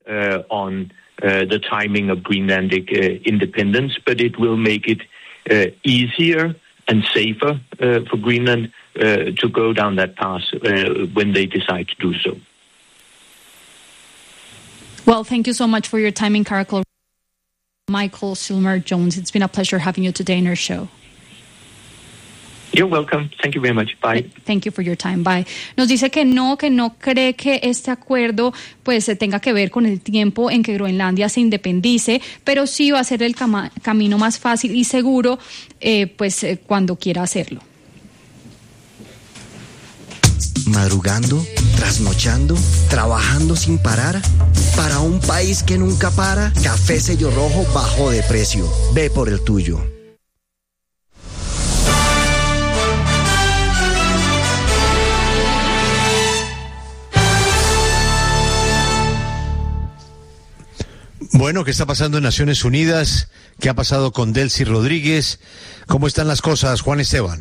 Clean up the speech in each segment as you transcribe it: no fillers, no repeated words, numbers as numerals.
on the timing of Greenlandic independence, but it will make it easier and safer for Greenland to go down that path when they decide to do so. Well, thank you so much for your time in Caracol, Michael Schumer-Jones. It's been a pleasure having you today in our show. You're welcome. Thank you very much. Bye. Thank you for your time. Bye. Nos dice que no cree que este acuerdo pues tenga que ver con el tiempo en que Groenlandia se independice, pero sí va a ser el camino más fácil y seguro cuando quiera hacerlo. Madrugando, trasnochando, trabajando sin parar. Para un país que nunca para, Café Sello Rojo bajó de precio. Ve por el tuyo. Bueno, ¿qué está pasando en Naciones Unidas? ¿Qué ha pasado con Delcy Rodríguez? ¿Cómo están las cosas, Juan Esteban?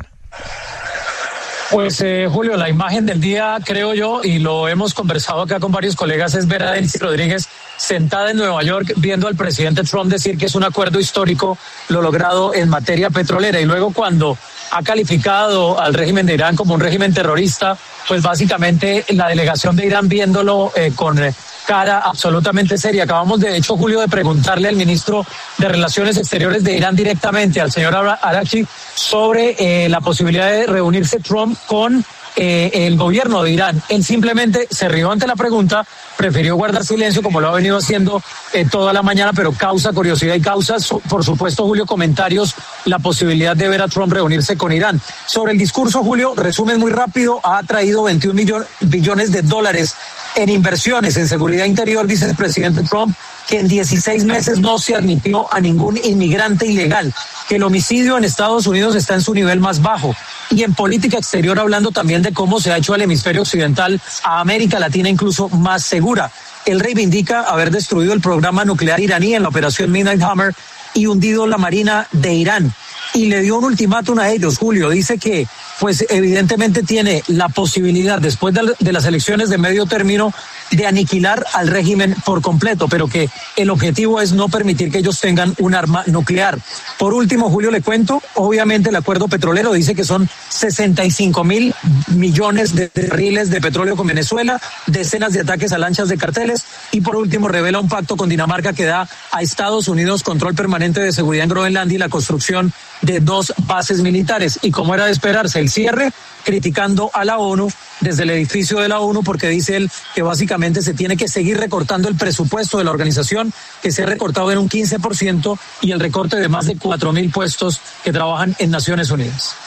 Pues Julio, la imagen del día, creo yo, y lo hemos conversado acá con varios colegas, es ver a Delcy Rodríguez sentada en Nueva York viendo al presidente Trump decir que es un acuerdo histórico lo logrado en materia petrolera, y luego cuando ha calificado al régimen de Irán como un régimen terrorista, pues básicamente la delegación de Irán viéndolo con cara absolutamente seria. Acabamos de hecho, Julio, de preguntarle al ministro de Relaciones Exteriores de Irán directamente, al señor Araghchi, sobre la posibilidad de reunirse Trump con el gobierno de Irán. Él simplemente se rió ante la pregunta, prefirió guardar silencio como lo ha venido haciendo toda la mañana, pero causa curiosidad y causa, por supuesto, Julio, comentarios, la posibilidad de ver a Trump reunirse con Irán. Sobre el discurso, Julio, resumen muy rápido, ha traído 21 billones de dólares en inversiones en seguridad interior, dice el presidente Trump, que en 16 meses no se admitió a ningún inmigrante ilegal, que el homicidio en Estados Unidos está en su nivel más bajo. Y en política exterior, hablando también de cómo se ha hecho al hemisferio occidental, a América Latina incluso más segura. Él reivindica haber destruido el programa nuclear iraní en la operación Midnight Hammer y hundido la marina de Irán. Y le dio un ultimátum a ellos, Julio. Dice que, pues evidentemente tiene la posibilidad, después de las elecciones de medio término, de aniquilar al régimen por completo, pero que el objetivo es no permitir que ellos tengan un arma nuclear. Por último, Julio, le cuento, obviamente el acuerdo petrolero dice que son 65.000 millones de barriles de petróleo con Venezuela, decenas de ataques a lanchas de carteles, y por último revela un pacto con Dinamarca que da a Estados Unidos control permanente de seguridad en Groenlandia y la construcción de 2 bases militares. Y como era de esperarse, el cierre criticando a la ONU desde el edificio de la ONU, porque dice él que básicamente se tiene que seguir recortando el presupuesto de la organización, que se ha recortado en un 15%, y el recorte de más de 4.000 puestos que trabajan en Naciones Unidas.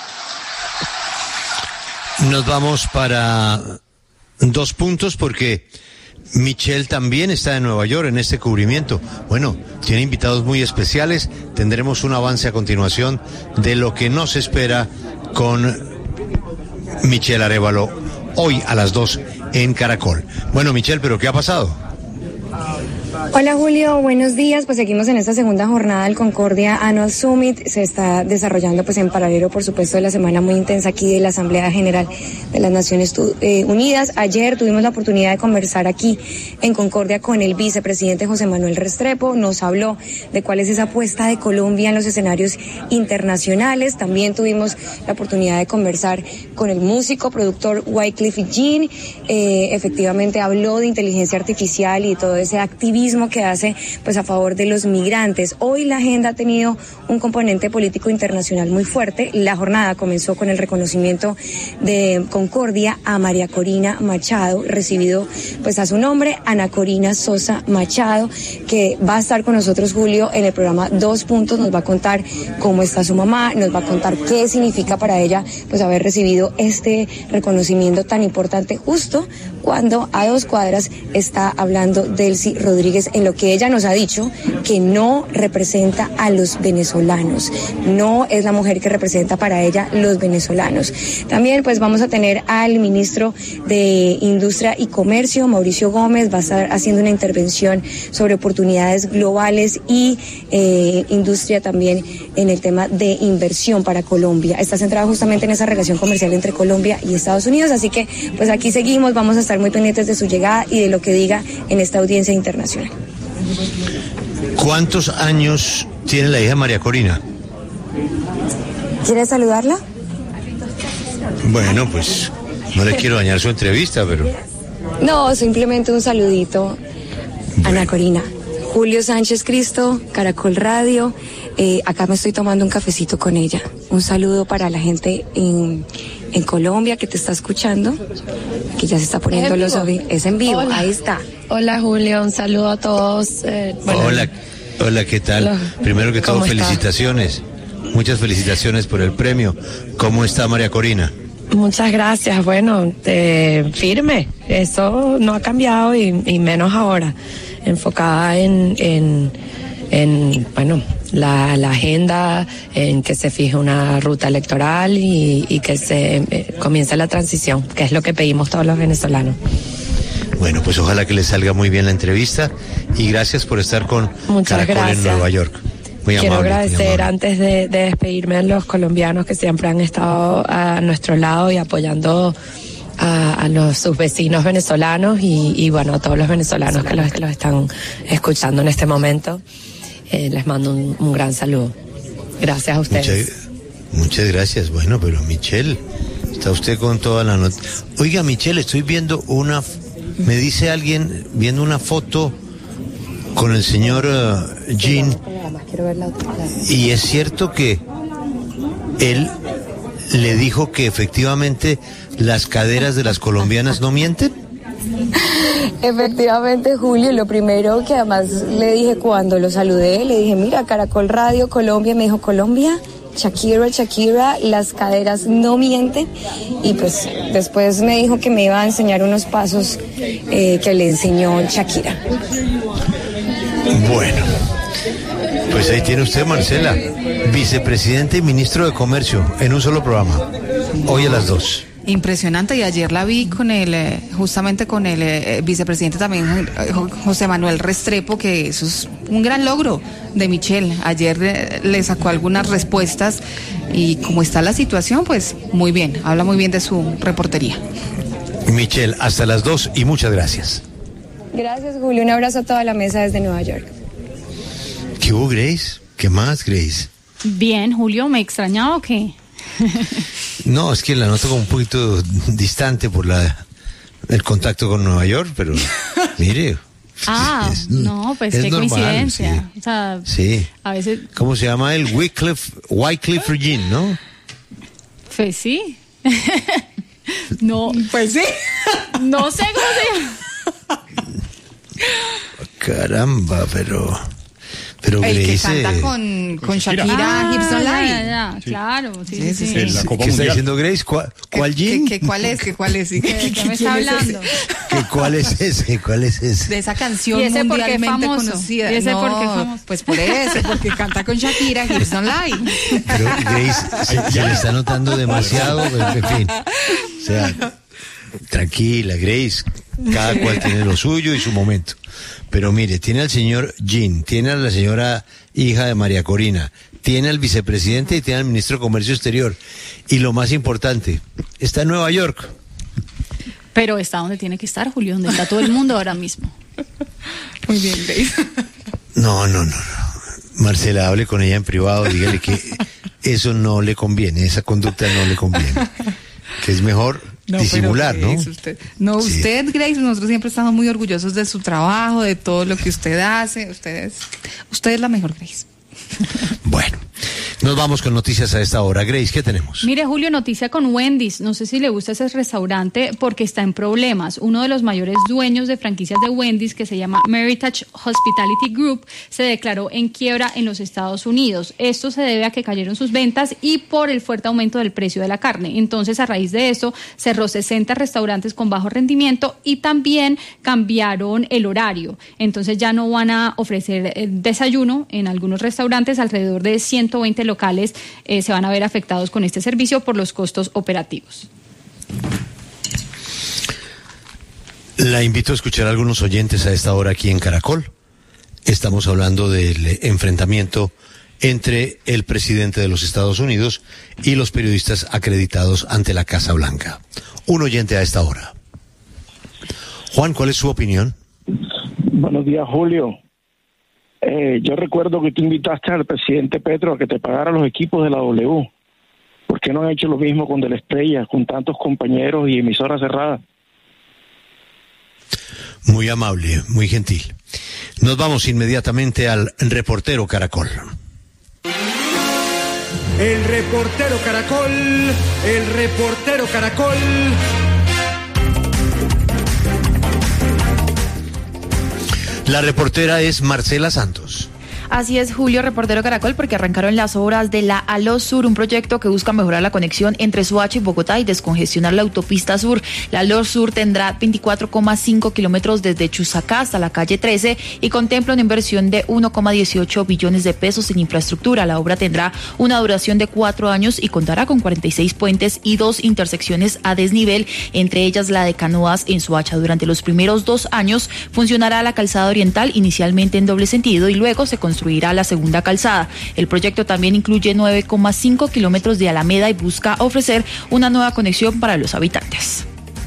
Nos vamos para 2 puntos porque Michelle también está en Nueva York en este cubrimiento. Bueno, tiene invitados muy especiales. Tendremos un avance a continuación de lo que nos espera con Michelle Arévalo hoy a las 2 en Caracol. Bueno, Michelle, ¿pero qué ha pasado? Hola Julio, buenos días. Pues seguimos en esta segunda jornada del Concordia Annual Summit. Se está desarrollando pues en paralelo, por supuesto, de la semana muy intensa aquí de la Asamblea General de las Naciones Unidas. Ayer tuvimos la oportunidad de conversar aquí en Concordia con el vicepresidente José Manuel Restrepo. Nos habló de cuál es esa apuesta de Colombia en los escenarios internacionales. También tuvimos la oportunidad de conversar con el músico, productor Wyclef Jean. Efectivamente habló de inteligencia artificial y todo ese activismo que hace pues a favor de los migrantes. Hoy la agenda ha tenido un componente político internacional muy fuerte. La jornada comenzó con el reconocimiento de Concordia a María Corina Machado, recibido pues a su nombre, Ana Corina Sosa Machado, que va a estar con nosotros, Julio, en el programa 2 Puntos. Nos va a contar cómo está su mamá, nos va a contar qué significa para ella pues haber recibido este reconocimiento tan importante justo cuando a 2 cuadras está hablando Delcy Rodríguez, en lo que ella nos ha dicho que no representa a los venezolanos, no es la mujer que representa para ella los venezolanos. También pues vamos a tener al ministro de Industria y Comercio, Mauricio Gómez, va a estar haciendo una intervención sobre oportunidades globales y industria también en el tema de inversión para Colombia. Está centrado justamente en esa relación comercial entre Colombia y Estados Unidos, así que pues aquí seguimos, vamos a estar estar muy pendientes de su llegada y de lo que diga en esta audiencia internacional. ¿Cuántos años tiene la hija María Corina? ¿Quieres saludarla? Bueno, pues no le quiero dañar su entrevista, pero... No, simplemente un saludito. Ana Corina. Julio Sánchez Cristo, Caracol Radio. Acá me estoy tomando un cafecito con ella. Un saludo para la gente en Colombia que te está escuchando, que ya se está poniendo los oídos. Es en vivo, hola. Ahí está. Hola Julio, un saludo a todos. Hola, ¿qué tal? Primero que todo, felicitaciones. Muchas felicitaciones por el premio. ¿Cómo está María Corina? Muchas gracias. Bueno, firme. Eso no ha cambiado y menos ahora. Enfocada en la agenda, en que se fije una ruta electoral y que se comience la transición, que es lo que pedimos todos los venezolanos. Bueno, pues ojalá que les salga muy bien la entrevista y gracias por estar con Caracol en Nueva York. Muy Quiero amable, agradecer antes de despedirme a los colombianos que siempre han estado a nuestro lado y apoyando a sus vecinos venezolanos y bueno, a todos los venezolanos que los están escuchando en este momento. Les mando un gran saludo. Gracias a ustedes. Muchas gracias. Bueno, pero Michelle, está usted con toda la nota. Oiga, Michelle, estoy viendo me dice alguien, viendo una foto con el señor Jean. Y es cierto que él le dijo que efectivamente las caderas de las colombianas no mienten. Efectivamente, Julio, lo primero que además le dije cuando lo saludé, le dije, mira, Caracol Radio, Colombia, me dijo, Colombia, Shakira, las caderas no mienten, y pues después me dijo que me iba a enseñar unos pasos que le enseñó Shakira. Bueno, pues ahí tiene usted, Marcela, vicepresidente y ministro de Comercio, en un solo programa, hoy a las 2. Impresionante, y ayer la vi con justamente con el vicepresidente también, José Manuel Restrepo, que eso es un gran logro de Michelle. Ayer le sacó algunas respuestas y como está la situación, pues muy bien, habla muy bien de su reportería. Michelle, hasta las 2 y muchas gracias. Gracias, Julio, un abrazo a toda la mesa desde Nueva York. ¿Qué hubo, Grace? ¿Qué más, Grace? Bien, Julio, ¿me extrañaba o qué? No, es que la noto como un poquito distante por el contacto con Nueva York, pero mire. No, pues qué normal, coincidencia. Sí. O sea, sí. A veces. ¿Cómo se llama él? Wycliffe Jean, ¿no? Pues sí. No, pues sí. No sé cómo se llama. Caramba, pero el Grace, que canta con Shakira, Hips Don't Lie. Ya, claro, sí. La Copa ¿Qué está Mundial. diciendo Grace? ¿Cuál Jean? ¿Cuál es? ¿Qué me está hablando? ¿Cuál es ese? De esa canción ¿Y ese mundialmente por qué famoso? conocida. ¿Y ese por qué famoso? Pues por eso, porque canta con Shakira, Hips Don't Lie. Pero Grace se le está notando demasiado, en fin. O sea, tranquila, Grace, cada cual tiene lo suyo y su momento. Pero mire, tiene al señor Jean, tiene a la señora hija de María Corina, tiene al vicepresidente y tiene al ministro de Comercio Exterior. Y lo más importante, está en Nueva York. Pero está donde tiene que estar, Julio, donde está todo el mundo ahora mismo. Muy bien, Grace. No. Marcela, hable con ella en privado, dígale que eso no le conviene, esa conducta no le conviene. Que es mejor disimular, ¿no? Usted, Grace, nosotros siempre estamos muy orgullosos de su trabajo, de todo lo que usted hace. Usted es la mejor, Grace. Bueno, nos vamos con noticias a esta hora. Grace, ¿qué tenemos? Mire, Julio, noticia con Wendy's. No sé si le gusta ese restaurante porque está en problemas. Uno de los mayores dueños de franquicias de Wendy's, que se llama Meritage Hospitality Group, se declaró en quiebra en los Estados Unidos. Esto se debe a que cayeron sus ventas y por el fuerte aumento del precio de la carne. Entonces, a raíz de esto, cerró 60 restaurantes con bajo rendimiento y también cambiaron el horario. Entonces, ya no van a ofrecer desayuno en algunos restaurantes. Alrededor de 120 locales se van a ver afectados con este servicio por los costos operativos. La invito a escuchar a algunos oyentes a esta hora aquí en Caracol. Estamos hablando del enfrentamiento entre el presidente de los Estados Unidos y los periodistas acreditados ante la Casa Blanca. Un oyente a esta hora. Juan, ¿cuál es su opinión? Buenos días, Julio. Yo recuerdo que tú invitaste al presidente Petro a que te pagara los equipos de la W. ¿Por qué no han hecho lo mismo con De la Estrella, con tantos compañeros y emisoras cerradas? Muy amable, muy gentil. Nos vamos inmediatamente al reportero Caracol. El reportero Caracol, el reportero Caracol. La reportera es Marcela Santos. Así es, Julio, reportero Caracol, porque arrancaron las obras de la ALO Sur, un proyecto que busca mejorar la conexión entre Soacha y Bogotá y descongestionar la autopista sur. La ALO Sur tendrá 24,5 kilómetros desde Chusacá hasta la calle 13 y contempla una inversión de 1,18 billones de pesos en infraestructura. La obra tendrá una duración de 4 años y contará con 46 puentes y 2 intersecciones a desnivel, entre ellas la de Canoas en Soacha. Durante los primeros 2 años funcionará la calzada oriental, inicialmente en doble sentido, y luego se construirá la segunda calzada. El proyecto también incluye 9,5 kilómetros de alameda y busca ofrecer una nueva conexión para los habitantes.